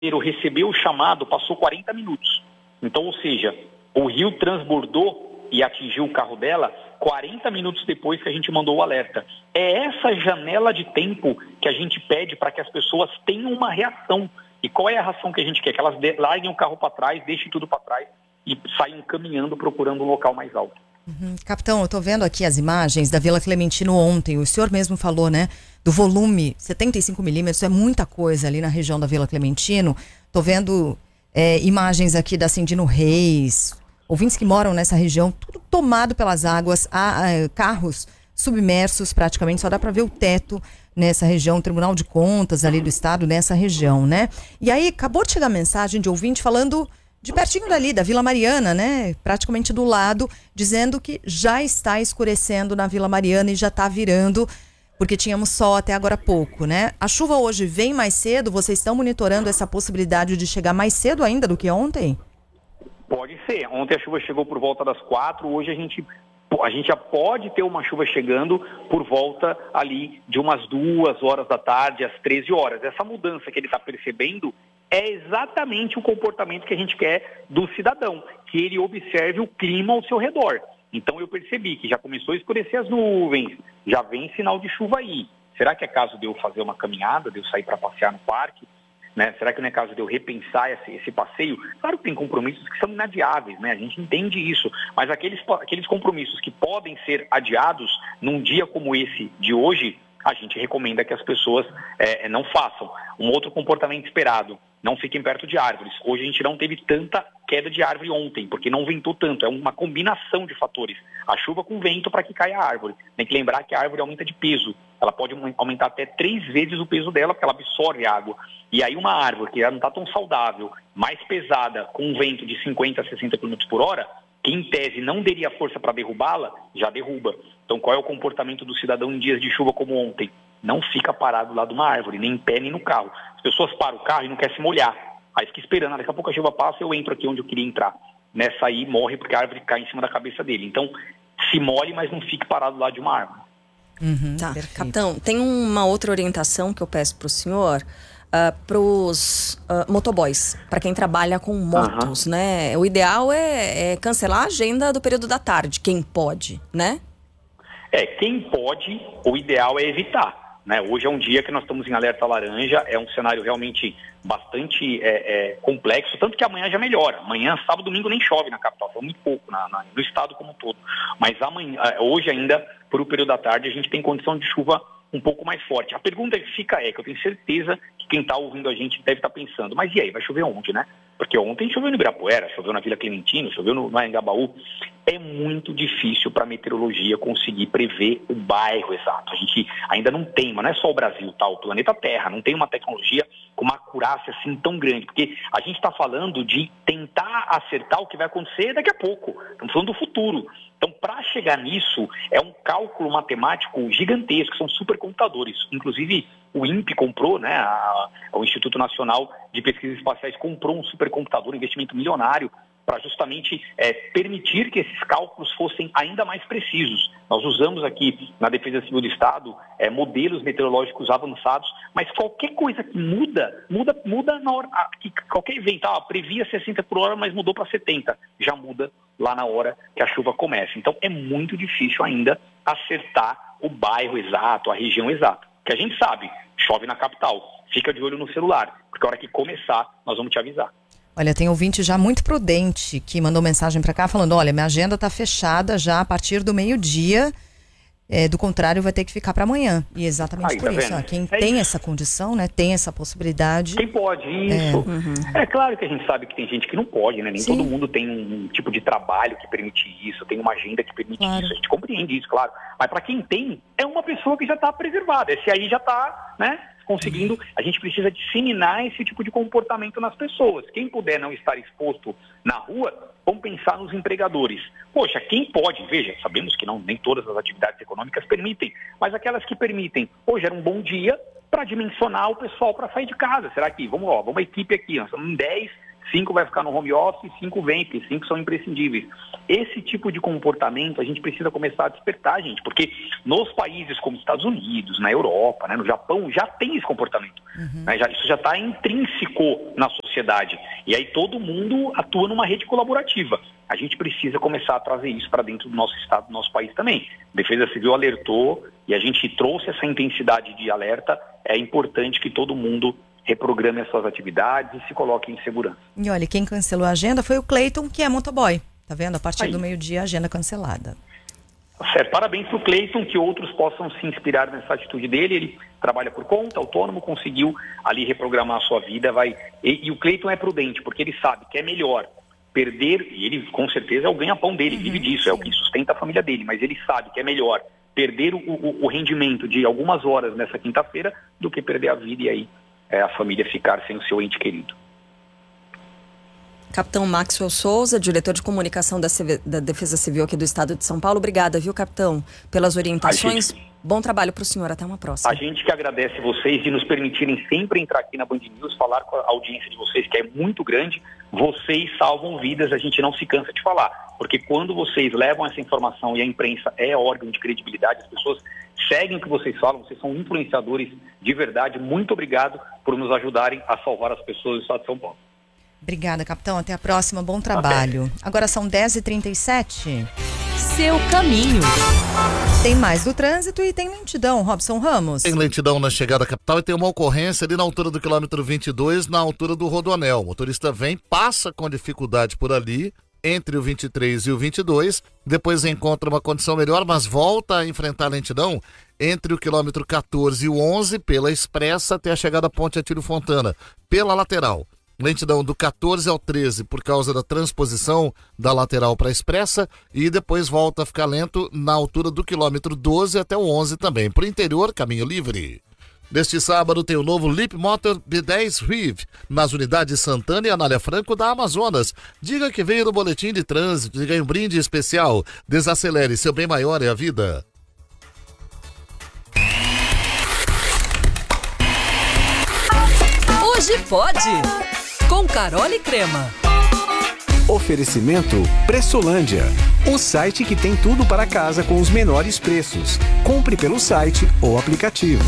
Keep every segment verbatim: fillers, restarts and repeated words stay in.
recebeu o chamado, passou quarenta minutos. Então, ou seja, o rio transbordou e atingiu o carro dela quarenta minutos depois que a gente mandou o alerta. É essa janela de tempo que a gente pede para que as pessoas tenham uma reação. E qual é a reação que a gente quer? Que elas larguem o carro para trás, deixem tudo para trás e saiam caminhando procurando um local mais alto. Uhum. Capitão, eu estou vendo aqui as imagens da Vila Clementino ontem. O senhor mesmo falou, né, do volume, setenta e cinco milímetros, é muita coisa ali na região da Vila Clementino. Estou vendo é, imagens aqui da Cindino Reis, ouvintes que moram nessa região, tudo tomado pelas águas, há, há, carros submersos praticamente, só dá para ver o teto nessa região, o Tribunal de Contas ali do Estado, nessa região, né? E aí acabou de chegar mensagem de ouvinte falando de pertinho dali, da Vila Mariana, né? Praticamente do lado, dizendo que já está escurecendo na Vila Mariana e já está virando, porque tínhamos sol até agora há pouco, né? A chuva hoje vem mais cedo, vocês estão monitorando essa possibilidade de chegar mais cedo ainda do que ontem? Pode ser. Ontem a chuva chegou por volta das quatro, hoje a gente, a gente já pode ter uma chuva chegando por volta ali de umas duas horas da tarde, às treze horas. Essa mudança que ele está percebendo é exatamente o comportamento que a gente quer do cidadão, que ele observe o clima ao seu redor. Então eu percebi que já começou a escurecer as nuvens, já vem sinal de chuva aí. Será que é caso de eu fazer uma caminhada, de eu sair para passear no parque? Né? Será que não é caso de eu repensar esse, esse passeio? Claro que tem compromissos que são inadiáveis, né? A gente entende isso, mas aqueles, aqueles compromissos que podem ser adiados num dia como esse de hoje, a gente recomenda que as pessoas é, não façam. Um outro comportamento esperado, não fiquem perto de árvores. Hoje a gente não teve tanta queda de árvore ontem, porque não ventou tanto. É uma combinação de fatores. A chuva com vento para que caia a árvore. Tem que lembrar que a árvore aumenta de peso. Ela pode aumentar até três vezes o peso dela, porque ela absorve água. E aí uma árvore que não está tão saudável, mais pesada, com um vento de cinquenta a sessenta quilômetros por hora, que em tese não teria força para derrubá-la, já derruba. Então qual é o comportamento do cidadão em dias de chuva como ontem? Não fica parado lá de uma árvore, nem em pé, nem no carro. As pessoas param o carro e não querem se molhar. Aí fica esperando, daqui a pouco a chuva passa, eu entro aqui onde eu queria entrar. Nessa aí morre porque a árvore cai em cima da cabeça dele. Então se molhe, mas não fique parado lá de uma árvore. Uhum, tá, perfeito. Capitão, tem uma outra orientação que eu peço para o senhor. Uh, para os uh, motoboys, para quem trabalha com motos, uhum. né? O ideal é, é cancelar a agenda do período da tarde, quem pode, né? É, quem pode, o ideal é evitar, né? Hoje é um dia que nós estamos em alerta laranja, é um cenário realmente bastante é, é, complexo, tanto que amanhã já melhora. Amanhã, sábado, domingo nem chove na capital, foi muito pouco na, na, no estado como um todo. Mas amanhã, hoje ainda, por o período da tarde, a gente tem condição de chuva um pouco mais forte. A pergunta que fica é, que eu tenho certeza que quem está ouvindo a gente deve estar tá pensando, mas e aí, vai chover onde, né? Porque ontem choveu no Ibirapuera, choveu na Vila Clementino, choveu no, no Anhangabaú. É muito difícil para a meteorologia conseguir prever o bairro exato. A gente ainda não tem, mas não é só o Brasil, tá? O planeta Terra não tem uma tecnologia com uma acurácia assim tão grande, porque a gente está falando de tentar acertar o que vai acontecer daqui a pouco. Estamos falando do futuro. Então, para chegar nisso, é um cálculo matemático gigantesco, são supercomputadores. Inclusive, o INPE comprou, né, a, o Instituto Nacional de Pesquisas Espaciais comprou um supercomputador, um investimento milionário, para justamente é, permitir que esses cálculos fossem ainda mais precisos. Nós usamos aqui na Defesa Civil do Estado é, modelos meteorológicos avançados, mas qualquer coisa que muda, muda, muda na hora, que qualquer evento, ah, previa sessenta por hora, mas mudou para setenta, já muda lá na hora que a chuva começa. Então é muito difícil ainda acertar o bairro exato, a região exata. Que a gente sabe, chove na capital, fica de olho no celular, porque a hora que começar, nós vamos te avisar. Olha, tem ouvinte já muito prudente que mandou mensagem para cá falando, olha, minha agenda está fechada já a partir do meio-dia, é, do contrário vai ter que ficar para amanhã. E exatamente Aí, por tá isso, ó, quem é tem isso. essa condição, né, tem essa possibilidade. Quem pode, isso. É, uhum. é claro que a gente sabe que tem gente que não pode, né? Nem Sim. todo mundo tem um tipo de trabalho que permite isso, tem uma agenda que permite claro. isso. A gente compreende isso, claro. Mas para quem tem, é uma pessoa que já está preservada. Esse aí já está, né? Conseguindo, a gente precisa disseminar esse tipo de comportamento nas pessoas. Quem puder não estar exposto na rua, vamos pensar nos empregadores. Poxa, quem pode, veja, sabemos que não, nem todas as atividades econômicas permitem, mas aquelas que permitem, hoje era um bom dia para dimensionar o pessoal para sair de casa. Será que, vamos lá, vamos a equipe aqui, nós estamos em dez, cinco vai ficar no home office, cinco vem, porque cinco são imprescindíveis. Esse tipo de comportamento a gente precisa começar a despertar, gente, porque nos países como Estados Unidos, na Europa, né, no Japão, já tem esse comportamento. Uhum. Né, já, isso já está intrínseco na sociedade. E aí todo mundo atua numa rede colaborativa. A gente precisa começar a trazer isso para dentro do nosso estado, do nosso país também. A Defesa Civil alertou e a gente trouxe essa intensidade de alerta. É importante que todo mundo reprograme as suas atividades e se coloque em segurança. E olha, quem cancelou a agenda foi o Cleiton, que é motoboy. Tá vendo? A partir Aí. do meio-dia, a agenda cancelada. Certo. Parabéns para o Cleiton, que outros possam se inspirar nessa atitude dele. Ele trabalha por conta, autônomo, conseguiu ali reprogramar a sua vida. Vai... E, e o Cleiton é prudente, porque ele sabe que é melhor perder, e ele com certeza é o ganha-pão dele, uhum, vive disso, sim. É o que sustenta a família dele, mas ele sabe que é melhor perder o, o, o rendimento de algumas horas nessa quinta-feira do que perder a vida e aí é, a família ficar sem o seu ente querido. Capitão Maxwell Souza, diretor de comunicação da, C V, da Defesa Civil aqui do Estado de São Paulo. Obrigada, viu, capitão, pelas orientações. Gente, bom trabalho para o senhor. Até uma próxima. A gente que agradece vocês de nos permitirem sempre entrar aqui na Band News, falar com a audiência de vocês, que é muito grande. Vocês salvam vidas, a gente não se cansa de falar. Porque quando vocês levam essa informação e a imprensa é órgão de credibilidade, as pessoas seguem o que vocês falam, vocês são influenciadores de verdade. Muito obrigado por nos ajudarem a salvar as pessoas do Estado de São Paulo. Obrigada, capitão. Até a próxima. Bom trabalho. Okay. Agora são dez e trinta e sete. Seu caminho. Tem mais do trânsito e tem lentidão, Robson Ramos. Tem lentidão na chegada à capital e tem uma ocorrência ali na altura do quilômetro vinte e dois, na altura do Rodoanel. O motorista vem, passa com dificuldade por ali, entre o vinte e três e o vinte e dois, depois encontra uma condição melhor, mas volta a enfrentar a lentidão entre o quilômetro quatorze e o onze, pela expressa até a chegada à Ponte Atílio Fontana, pela lateral. Lentidão do quatorze ao treze por causa da transposição da lateral para a expressa e depois volta a ficar lento na altura do quilômetro doze até o onze também. Para o interior, caminho livre. Neste sábado tem o novo Leap Motor B dez Riv nas unidades Santana e Anália Franco da Amazonas. Diga que veio no boletim de trânsito e ganhe um brinde especial. Desacelere, seu bem maior é a vida. Hoje pode! Com Carol e Crema. Oferecimento Pressolândia, o site que tem tudo para casa com os menores preços. Compre pelo site ou aplicativo.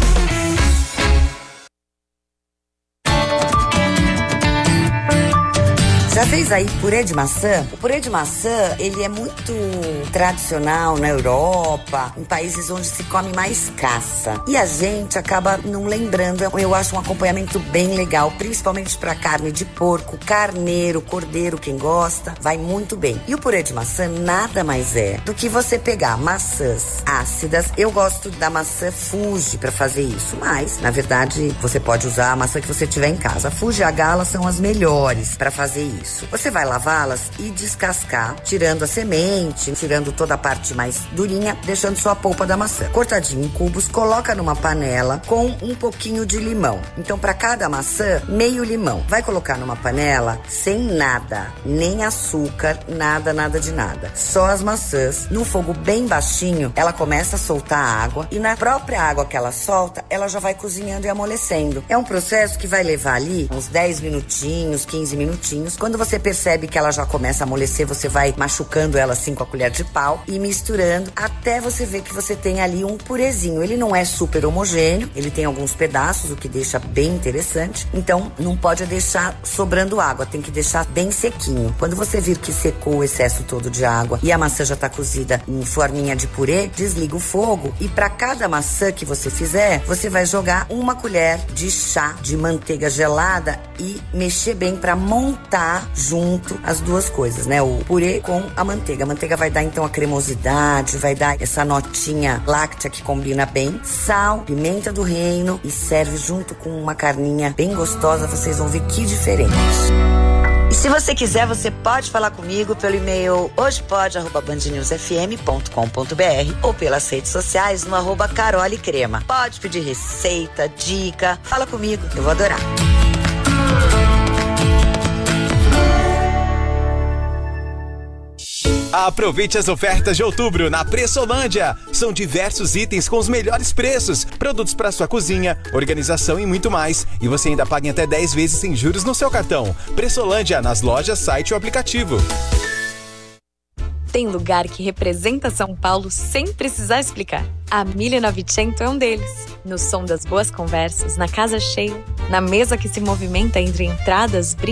Já fez aí purê de maçã? O purê de maçã, ele é muito tradicional na Europa, em países onde se come mais caça. E a gente acaba não lembrando. Eu acho um acompanhamento bem legal, principalmente para carne de porco, carneiro, cordeiro, quem gosta, vai muito bem. E o purê de maçã nada mais é do que você pegar maçãs ácidas. Eu gosto da maçã Fuji para fazer isso, mas, na verdade, você pode usar a maçã que você tiver em casa. A Fuji e a Gala são as melhores para fazer isso. Você vai lavá-las e descascar, tirando a semente, tirando toda a parte mais durinha, deixando só a polpa da maçã. Cortadinho em cubos, coloca numa panela com um pouquinho de limão. Então, para cada maçã, meio limão. Vai colocar numa panela sem nada, nem açúcar, nada, nada de nada. Só as maçãs, num fogo bem baixinho, ela começa a soltar água e na própria água que ela solta, ela já vai cozinhando e amolecendo. É um processo que vai levar ali uns dez minutinhos, quinze minutinhos. Quando você percebe que ela já começa a amolecer, você vai machucando ela assim com a colher de pau e misturando até você ver que você tem ali um purezinho. Ele não é super homogêneo, ele tem alguns pedaços, o que deixa bem interessante. Então, não pode deixar sobrando água, tem que deixar bem sequinho. Quando você vir que secou o excesso todo de água e a maçã já tá cozida em forminha de purê, desliga o fogo e para cada maçã que você fizer, você vai jogar uma colher de chá de manteiga gelada e mexer bem para montar junto as duas coisas, né? O purê com a manteiga. A manteiga vai dar então a cremosidade, vai dar essa notinha láctea que combina bem. Sal, pimenta do reino e serve junto com uma carninha bem gostosa. Vocês vão ver que diferente. E se você quiser, você pode falar comigo pelo e-mail hojepode arroba band news f m ponto com ponto b r ou pelas redes sociais no arroba Carol e Crema. Pode pedir receita, dica, fala comigo, eu vou adorar. Aproveite as ofertas de outubro na Pressolândia. São diversos itens com os melhores preços, produtos para sua cozinha, organização e muito mais. E você ainda paga em até dez vezes sem juros no seu cartão. Pressolândia, nas lojas, site ou aplicativo. Tem lugar que representa São Paulo sem precisar explicar. A mille e novecento é um deles. No som das boas conversas, na casa cheia, na mesa que se movimenta entre entradas,